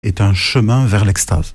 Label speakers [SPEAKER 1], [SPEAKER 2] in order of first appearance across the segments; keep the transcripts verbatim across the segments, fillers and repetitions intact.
[SPEAKER 1] est un chemin vers l'extase.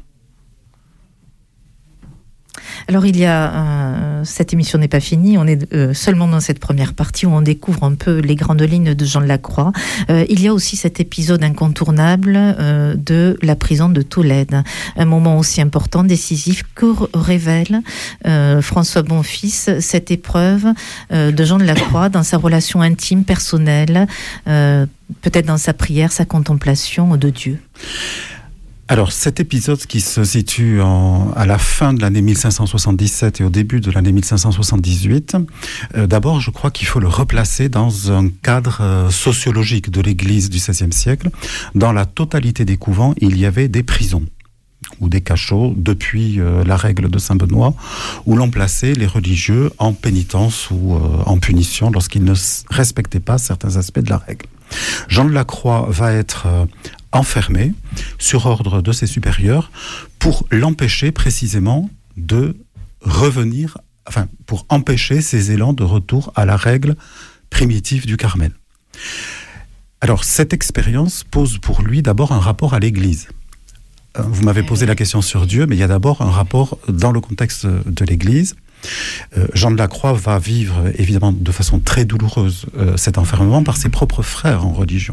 [SPEAKER 2] Alors il y a, euh, cette émission n'est pas finie, on est euh, seulement dans cette première partie où on découvre un peu les grandes lignes de Jean de la Croix. Euh, il y a aussi cet épisode incontournable euh, de la prison de Tolède, un moment aussi important, décisif, que révèle euh, François Bonfils, cette épreuve euh, de Jean de la Croix dans sa relation intime, personnelle, euh, peut-être dans sa prière, sa contemplation de Dieu.
[SPEAKER 1] Alors, cet épisode qui se situe en, à la fin de l'année mille cinq cent soixante-dix-sept et au début de l'année mille cinq cent soixante-dix-huit, euh, d'abord, je crois qu'il faut le replacer dans un cadre euh, sociologique de l'Église du seizième siècle. Dans la totalité des couvents, il y avait des prisons ou des cachots, depuis euh, la règle de Saint-Benoît, où l'on plaçait les religieux en pénitence ou euh, en punition lorsqu'ils ne respectaient pas certains aspects de la règle. Jean de la Croix va être euh, enfermé sur ordre de ses supérieurs pour l'empêcher précisément de revenir, enfin pour empêcher ses élans de retour à la règle primitive du Carmel. Alors cette expérience pose pour lui d'abord un rapport à l'Église. Vous m'avez posé la question sur Dieu, mais il y a d'abord un rapport dans le contexte de l'Église. Euh, Jean de la Croix va vivre évidemment de façon très douloureuse euh, cet enfermement par ses propres frères en religion.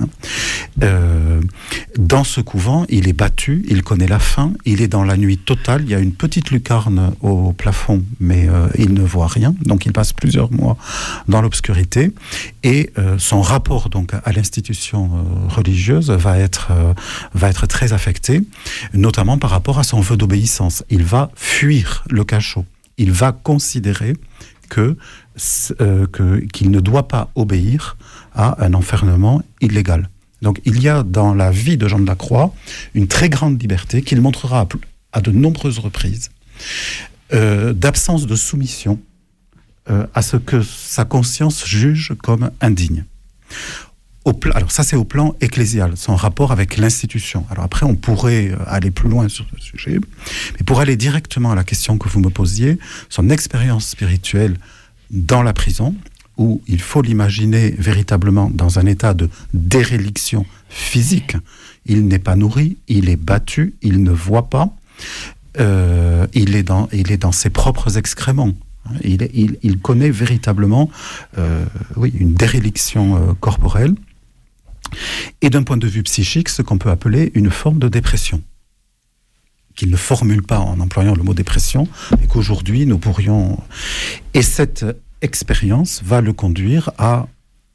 [SPEAKER 1] Euh, dans ce couvent, il est battu, il connaît la faim, il est dans la nuit totale, il y a une petite lucarne au plafond, mais euh, il ne voit rien, donc il passe plusieurs mois dans l'obscurité, et euh, son rapport donc à l'institution euh, religieuse va être, euh, va être très affecté, notamment par rapport à son vœu d'obéissance. Il va fuir le cachot. Il va considérer que, euh, que, qu'il ne doit pas obéir à un enfermement illégal. Donc il y a dans la vie de Jean de la Croix une très grande liberté qu'il montrera à, à de nombreuses reprises, euh, d'absence de soumission euh, à ce que sa conscience juge comme indigne. Au pla- Alors ça c'est au plan ecclésial, son rapport avec l'institution. Alors après on pourrait aller plus loin sur ce sujet, mais pour aller directement à la question que vous me posiez, son expérience spirituelle dans la prison, où il faut l'imaginer véritablement dans un état de déréliction physique. Il n'est pas nourri, il est battu, il ne voit pas, euh, il est dans, il est dans ses propres excréments. Il, est, il, il connaît véritablement euh, oui, une déréliction euh, corporelle. Et d'un point de vue psychique, ce qu'on peut appeler une forme de dépression, qu'il ne formule pas en employant le mot dépression, et qu'aujourd'hui nous pourrions... Et cette expérience va le conduire à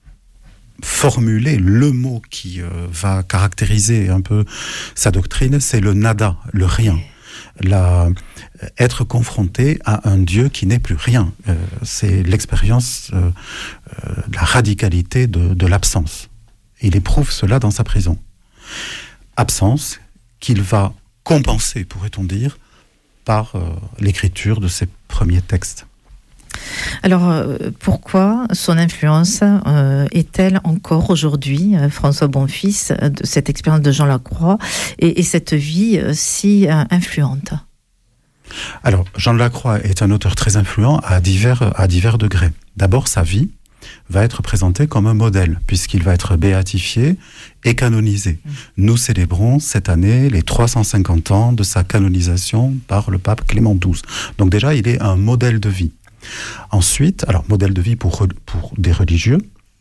[SPEAKER 1] formuler le mot qui euh, va caractériser un peu sa doctrine, c'est le nada, le rien. La, être confronté à un Dieu qui n'est plus rien. Euh, c'est l'expérience, euh, euh, la radicalité de, de l'absence. Il éprouve cela dans sa prison. Absence qu'il va compenser, pourrait-on dire, par euh, l'écriture de ses premiers textes.
[SPEAKER 2] Alors, euh, pourquoi son influence euh, est-elle encore aujourd'hui, euh, François Bonfils, euh, de cette expérience de Jean Lacroix et, et cette vie euh, si euh, influente ?
[SPEAKER 1] Alors, Jean de la Croix est un auteur très influent à divers, à divers degrés. D'abord, sa vie va être présentée comme un modèle, puisqu'il va être béatifié et canonisé. Mmh. Nous célébrons cette année les trois cent cinquante ans de sa canonisation par le pape Clément douze. Donc déjà, il est un modèle de vie. Ensuite, alors modèle de vie pour, pour des religieux.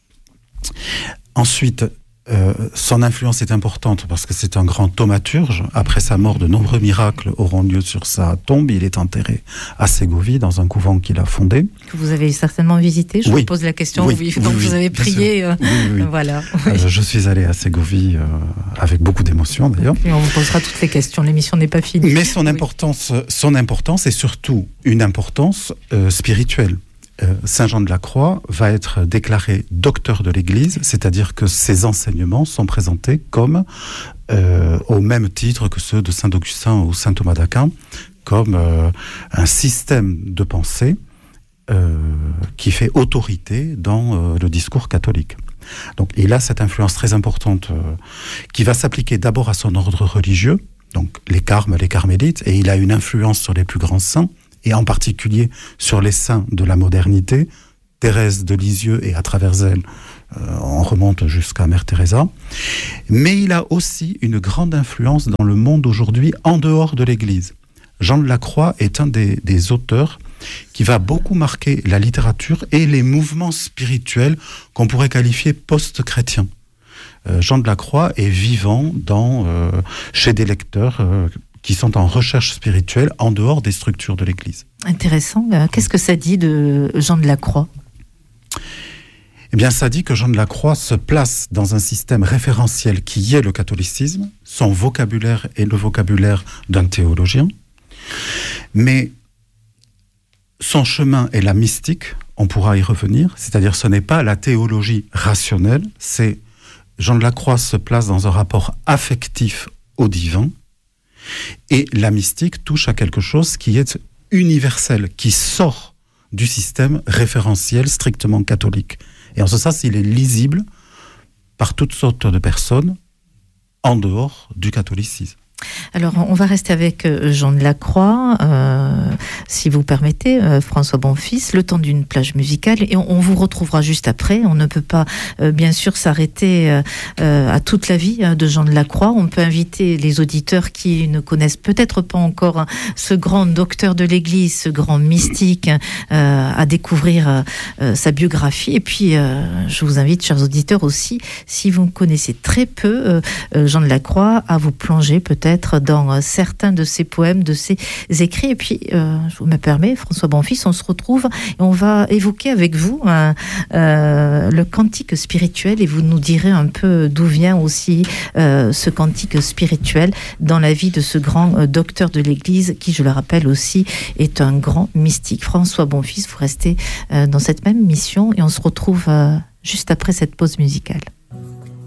[SPEAKER 1] Ensuite, euh, son influence est importante parce que c'est un grand thaumaturge. Après sa mort, de nombreux miracles auront lieu sur sa tombe. Il est enterré à Ségovie, dans un couvent qu'il a fondé.
[SPEAKER 2] Que vous avez certainement visité. Je
[SPEAKER 1] oui.
[SPEAKER 2] vous pose la question.
[SPEAKER 1] Oui,
[SPEAKER 2] oui,
[SPEAKER 1] oui,
[SPEAKER 2] donc
[SPEAKER 1] oui,
[SPEAKER 2] vous avez prié. Euh,
[SPEAKER 1] oui, oui.
[SPEAKER 2] Voilà.
[SPEAKER 1] Euh, je suis allé à Ségovie euh, avec beaucoup d'émotion d'ailleurs.
[SPEAKER 2] Et on vous posera toutes les questions. L'émission n'est pas finie.
[SPEAKER 1] Mais son importance, oui. son importance est surtout une importance euh, spirituelle. Saint Jean de la Croix va être déclaré docteur de l'Église, c'est-à-dire que ses enseignements sont présentés comme, euh, au même titre que ceux de Saint Augustin ou Saint Thomas d'Aquin, comme euh, un système de pensée euh, qui fait autorité dans euh, le discours catholique. Donc, il a cette influence très importante euh, qui va s'appliquer d'abord à son ordre religieux, donc les carmes, les carmélites, et il a une influence sur les plus grands saints, et en particulier sur les saints de la modernité, Thérèse de Lisieux et à travers elle Euh, on remonte jusqu'à Mère Teresa. Mais il a aussi une grande influence dans le monde aujourd'hui en dehors de l'Église. Jean de la Croix est un des, des auteurs qui va beaucoup marquer la littérature et les mouvements spirituels qu'on pourrait qualifier post-chrétiens. Euh, Jean de la Croix est vivant dans, euh, chez des lecteurs euh, qui sont en recherche spirituelle en dehors des structures de l'Église.
[SPEAKER 2] Intéressant. Qu'est-ce que ça dit de Jean de la Croix ?
[SPEAKER 1] Eh bien, ça dit que Jean de la Croix se place dans un système référentiel qui est le catholicisme. Son vocabulaire est le vocabulaire d'un théologien. Mais son chemin est la mystique, on pourra y revenir, c'est-à-dire ce n'est pas la théologie rationnelle, c'est Jean de la Croix se place dans un rapport affectif au divin, et la mystique touche à quelque chose qui est universel, qui sort du système référentiel strictement catholique. Et en ce sens, il est lisible par toutes sortes de personnes en dehors du catholicisme.
[SPEAKER 2] Alors, on va rester avec Jean de la Croix, euh, si vous permettez, euh, François Bonfils, le temps d'une plage musicale, et on, on vous retrouvera juste après. On ne peut pas, euh, bien sûr, s'arrêter euh, à toute la vie de Jean de la Croix. On peut inviter les auditeurs qui ne connaissent peut-être pas encore ce grand docteur de l'Église, ce grand mystique, euh, à découvrir euh, sa biographie. Et puis, euh, je vous invite, chers auditeurs, aussi, si vous connaissez très peu euh, Jean de la Croix, à vous plonger peut-être dans certains de ses poèmes, de ses écrits. Et puis, euh, je vous me permets, François Bonfils, on se retrouve et on va évoquer avec vous euh, euh, le cantique spirituel, et vous nous direz un peu d'où vient aussi euh, ce cantique spirituel dans la vie de ce grand euh, docteur de l'Église qui, je le rappelle aussi, est un grand mystique. François Bonfils, vous restez euh, dans cette même mission et on se retrouve euh, juste après cette pause musicale.